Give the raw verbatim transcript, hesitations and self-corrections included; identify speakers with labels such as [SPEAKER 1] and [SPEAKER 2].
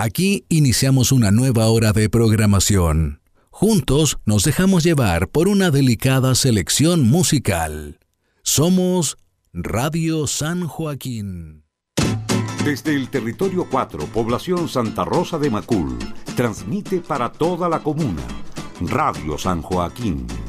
[SPEAKER 1] Aquí iniciamos una nueva hora de programación. Juntos nos dejamos llevar por una delicada selección musical. Somos Radio San Joaquín.
[SPEAKER 2] Desde el territorio cuatro, población Santa Rosa de Macul, transmite para toda la comuna Radio San Joaquín.